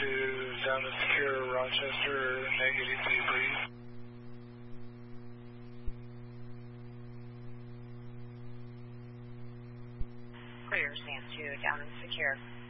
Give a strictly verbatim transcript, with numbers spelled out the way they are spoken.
two, down and secure, Rochester, negative debrief. Clear, Sam two, down and secure.